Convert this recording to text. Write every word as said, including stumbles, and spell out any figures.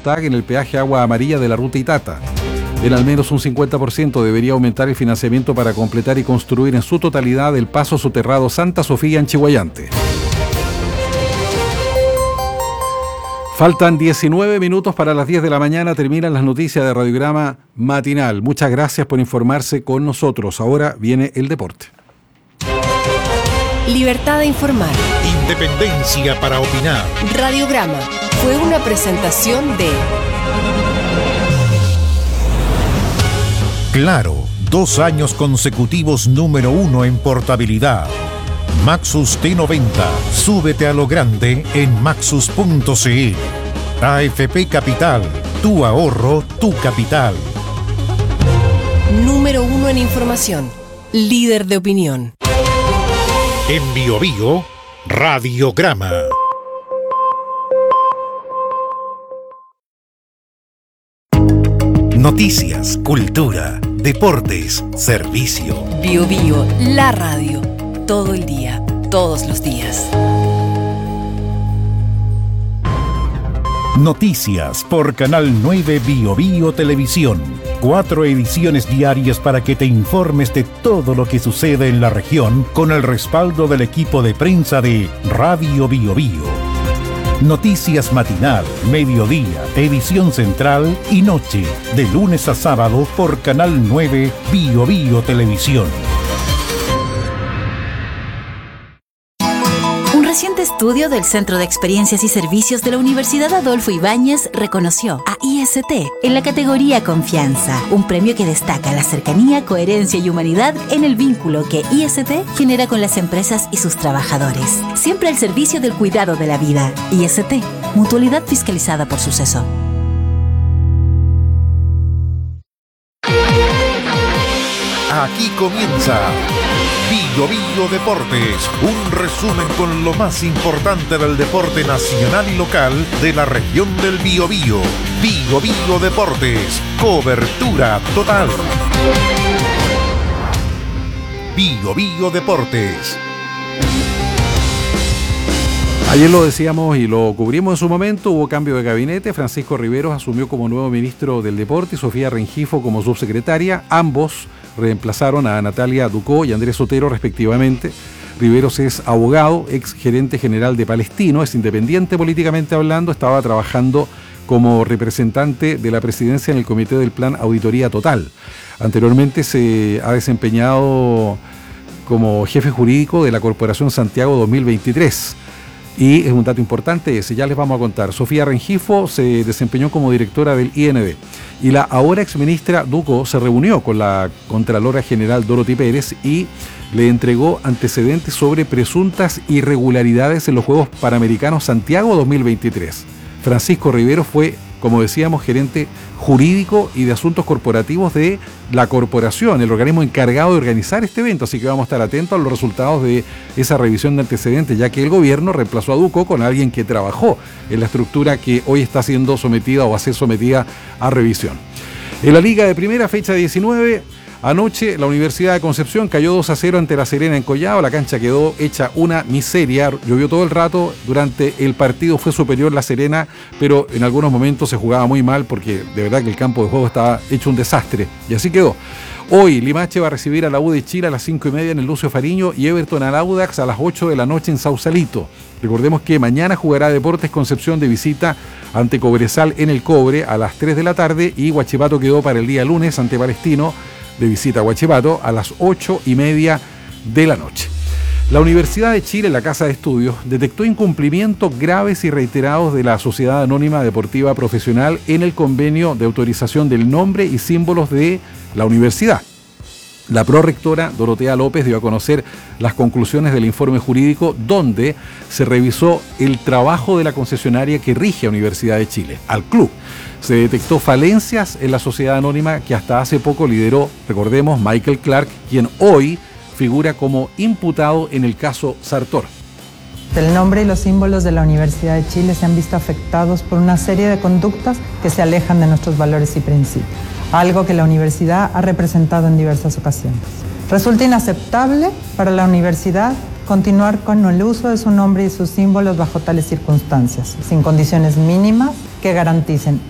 TAG en el peaje Agua Amarilla de la ruta Itata. En al menos un cincuenta por ciento debería aumentar el financiamiento para completar y construir en su totalidad el paso soterrado Santa Sofía en Chiguayante. Faltan diecinueve minutos para las diez de la mañana. Terminan las noticias de Radiograma Matinal. Muchas gracias por informarse con nosotros. Ahora viene el deporte. Libertad de informar. Independencia para opinar. Radiograma fue una presentación de... Claro, dos años consecutivos número uno en portabilidad. Maxus T noventa. Súbete a lo grande en maxus punto c l. A F P Capital. Tu ahorro, tu capital. Número uno en información. Líder de opinión. En Bio Bio, Radiograma. Noticias, cultura, deportes, servicio. Bio Bio, la radio. Todo el día, todos los días. Noticias por Canal nueve Bio Bio Televisión. Cuatro ediciones diarias para que te informes de todo lo que sucede en la región con el respaldo del equipo de prensa de Radio Bio Bio. Noticias matinal, mediodía, edición central y noche, de lunes a sábado por Canal nueve Bio Bio Televisión. Un reciente estudio del Centro de Experiencias y Servicios de la Universidad Adolfo Ibáñez reconoció a I S T en la categoría Confianza, un premio que destaca la cercanía, coherencia y humanidad en el vínculo que I S T genera con las empresas y sus trabajadores, siempre al servicio del cuidado de la vida. I S T, mutualidad fiscalizada por Suceso. Aquí comienza Bio Bio Deportes, un resumen con lo más importante del deporte nacional y local de la región del Biobío. Bio Bio Deportes, cobertura total. Bio Bio Deportes. Ayer lo decíamos y lo cubrimos en su momento, hubo cambio de gabinete. Francisco Riveros asumió como nuevo ministro del Deporte y Sofía Rengifo como subsecretaria. Ambos reemplazaron a Natalia Ducó y Andrés Sotero respectivamente. Riveros es abogado, ex gerente general de Palestino, es independiente políticamente hablando, estaba trabajando como representante de la presidencia en el Comité del Plan Auditoría Total. Anteriormente se ha desempeñado como jefe jurídico de la Corporación Santiago dos mil veintitrés. Y es un dato importante ese, ya les vamos a contar. Sofía Rengifo se desempeñó como directora del I N D. Y la ahora exministra Ducó se reunió con la Contralora General Dorothy Pérez y le entregó antecedentes sobre presuntas irregularidades en los Juegos Panamericanos Santiago dos mil veintitrés. Francisco Riveros fue, como decíamos, gerente jurídico y de asuntos corporativos de la corporación, el organismo encargado de organizar este evento, así que vamos a estar atentos a los resultados de esa revisión de antecedentes, ya que el gobierno reemplazó a Ducó con alguien que trabajó en la estructura que hoy está siendo sometida o va a ser sometida a revisión. En la Liga de Primera, fecha diecinueve, anoche la Universidad de Concepción cayó dos a cero ante La Serena en Collao. La cancha quedó hecha una miseria, llovió todo el rato, durante el partido fue superior La Serena, pero en algunos momentos se jugaba muy mal porque de verdad que el campo de juego estaba hecho un desastre, y así quedó. Hoy Limache va a recibir a la U de Chile a las cinco y media en el Lucio Fariño y Everton al Audax a las ocho de la noche en Sausalito. Recordemos que mañana jugará Deportes Concepción de visita ante Cobresal en el Cobre a las tres de la tarde y Huachipato quedó para el día lunes ante Palestino de visita a Huachipato a las ocho y media de la noche. La Universidad de Chile, la Casa de Estudios, detectó incumplimientos graves y reiterados de la Sociedad Anónima Deportiva Profesional en el convenio de autorización del nombre y símbolos de la universidad. La prorectora Dorotea López dio a conocer las conclusiones del informe jurídico donde se revisó el trabajo de la concesionaria que rige a Universidad de Chile, al club. Se detectó falencias en la sociedad anónima que hasta hace poco lideró, recordemos, Michael Clark, quien hoy figura como imputado en el caso Sartor. El nombre y los símbolos de la Universidad de Chile se han visto afectados por una serie de conductas que se alejan de nuestros valores y principios, algo que la universidad ha representado en diversas ocasiones. Resulta inaceptable para la universidad continuar con el uso de su nombre y sus símbolos bajo tales circunstancias, sin condiciones mínimas que garanticen